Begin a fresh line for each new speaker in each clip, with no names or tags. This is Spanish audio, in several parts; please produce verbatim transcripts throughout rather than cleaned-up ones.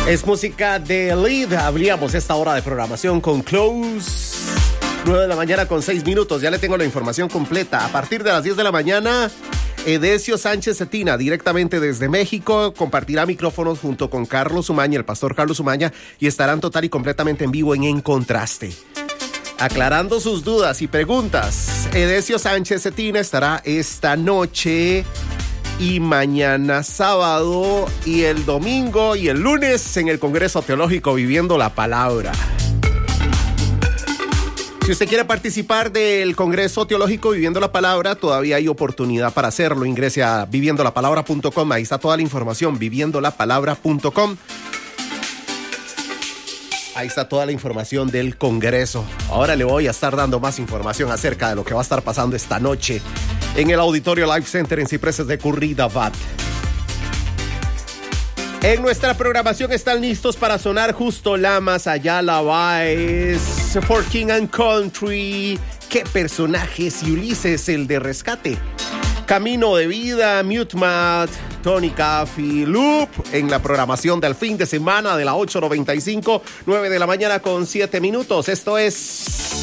Es música de Lead. Abríamos esta hora de programación con Close. nueve de la mañana con seis minutos. Ya le tengo la información completa. A partir de las diez de la mañana, Edesio Sánchez Cetina, directamente desde México, compartirá micrófonos junto con Carlos Umaña, el pastor Carlos Umaña, y estarán total y completamente en vivo en En Contraste. Aclarando sus dudas y preguntas, Edesio Sánchez Cetina estará esta noche y mañana sábado y el domingo y el lunes en el Congreso Teológico Viviendo la Palabra. Si usted quiere participar del Congreso Teológico Viviendo la Palabra, todavía hay oportunidad para hacerlo. Ingrese a viviendo la palabra punto com, ahí está toda la información, viviendo la palabra punto com. Ahí está toda la información del Congreso. Ahora le voy a estar dando más información acerca de lo que va a estar pasando esta noche en el Auditorio Life Center en Cipreses de Curridabat. En nuestra programación están listos para sonar Justo Lamas, Ayala Baez, For King and Country. ¿Qué personajes? Y Ulises, el de Rescate. Camino de Vida, Mutmat, Tony Caffi, Loop, en la programación del fin de semana de la ocho noventa y cinco, nueve de la mañana con siete minutos. Esto es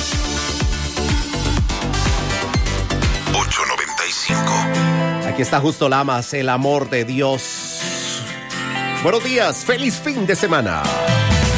ocho noventa y cinco.
Aquí está Justo Lamas, el amor de Dios. Buenos días, feliz fin de semana.